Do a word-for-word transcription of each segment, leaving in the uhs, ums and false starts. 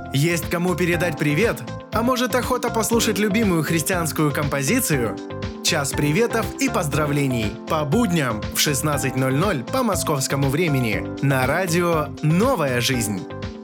Есть кому передать привет? А может, охота послушать любимую христианскую композицию? Час приветов и поздравлений по будням в шестнадцать ноль ноль по московскому времени на радио «Новая жизнь».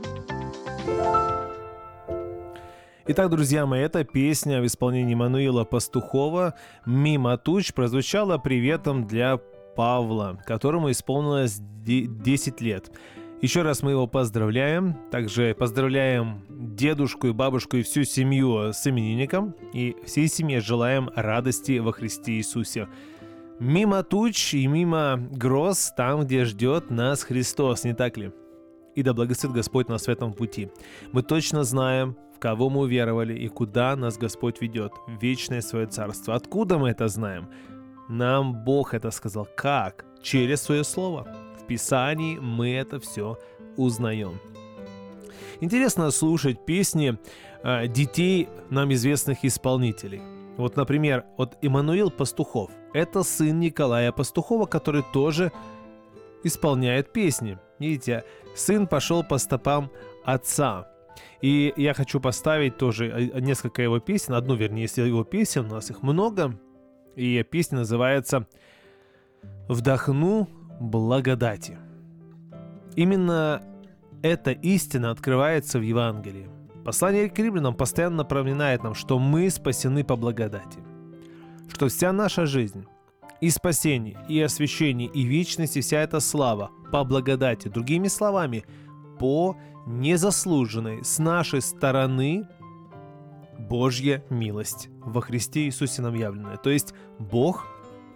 Итак, друзья мои, эта песня в исполнении Мануила Пастухова «Мимо туч» прозвучала приветом для Павла, которому исполнилось десять лет. Еще раз мы его поздравляем. Также поздравляем дедушку и бабушку и всю семью с именинником. И всей семье желаем радости во Христе Иисусе. Мимо туч и мимо гроз там, где ждет нас Христос, не так ли? И да благословит Господь нас в этом пути. Мы точно знаем, в кого мы уверовали и куда нас Господь ведет, в вечное свое царство. Откуда мы это знаем? Нам Бог это сказал. Как? Через свое слово. В Писании мы это все узнаем. Интересно слушать песни э, детей нам известных исполнителей. Вот, например, вот Иммануил Пастухов. Это сын Николая Пастухова, который тоже исполняет песни. Видите, сын пошел по стопам отца. И я хочу поставить тоже несколько его песен. Одну, вернее, если его песен, у нас их много. И песня называется «Вдохну благодати». Именно эта истина открывается в Евангелии. Послание к римлянам постоянно напоминает нам, что мы спасены по благодати. Что вся наша жизнь, и спасение, и освящение, и вечность, и вся эта слава по благодати. Другими словами, по незаслуженной с нашей стороны Божья милость во Христе Иисусе нам явленная. То есть Бог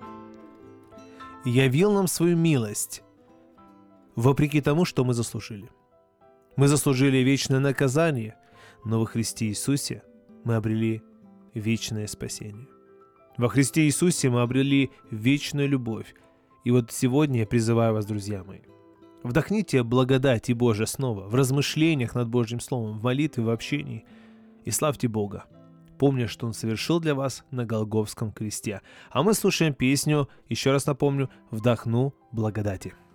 явил нам свою милость вопреки тому, что мы заслужили. Мы заслужили вечное наказание, но во Христе Иисусе мы обрели вечное спасение. Во Христе Иисусе мы обрели вечную любовь. И вот сегодня я призываю вас, друзья мои, вдохните благодать и Божия снова в размышлениях над Божьим Словом, в молитве, в общении, и славьте Бога, помня, что Он совершил для вас на Голгофском кресте. А мы слушаем песню, еще раз напомню, «Вдохну благодати».